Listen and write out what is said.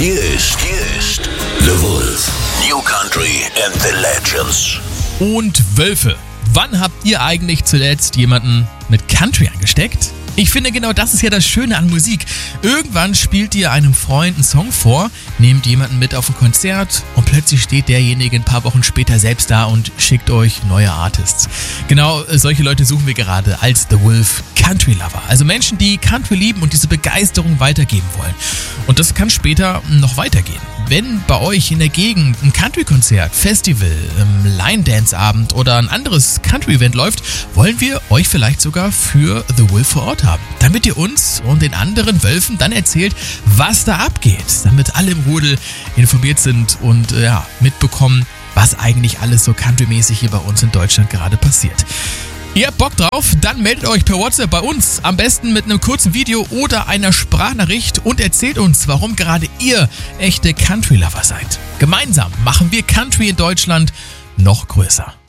Hier ist The Wolf. New Country and the Legends. Und Wölfe. Wann habt ihr eigentlich zuletzt jemanden mit Country angesteckt? Ich finde, genau das ist ja das Schöne an Musik. Irgendwann spielt ihr einem Freund einen Song vor, nehmt jemanden mit auf ein Konzert und plötzlich steht derjenige ein paar Wochen später selbst da und schickt euch neue Artists. Genau solche Leute suchen wir gerade als The Wolf Country Lover. Also Menschen, die Country lieben und diese Begeisterung weitergeben wollen. Und das kann später noch weitergehen. Wenn bei euch in der Gegend ein Country-Konzert, Festival, Line-Dance-Abend oder ein anderes Country-Event läuft, wollen wir euch vielleicht sogar für The Wolf vor Ort haben. Damit ihr uns und den anderen Wölfen dann erzählt, was da abgeht. Damit alle im Rudel informiert sind und mitbekommen, was eigentlich alles so countrymäßig hier bei uns in Deutschland gerade passiert. Ihr habt Bock drauf? Dann meldet euch per WhatsApp bei uns, am besten mit einem kurzen Video oder einer Sprachnachricht und erzählt uns, warum gerade ihr echte Country-Lover seid. Gemeinsam machen wir Country in Deutschland noch größer.